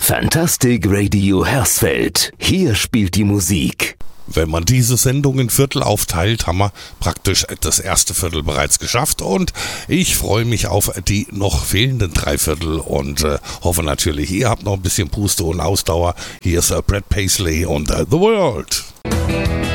Fantastic Radio Hersfeld. Hier spielt die Musik. Wenn man diese Sendung in Viertel aufteilt, haben wir praktisch das erste Viertel bereits geschafft und ich freue mich auf die noch fehlenden 3 Viertel und hoffe natürlich, ihr habt noch ein bisschen Puste und Ausdauer. Hier ist Brad Paisley und The World.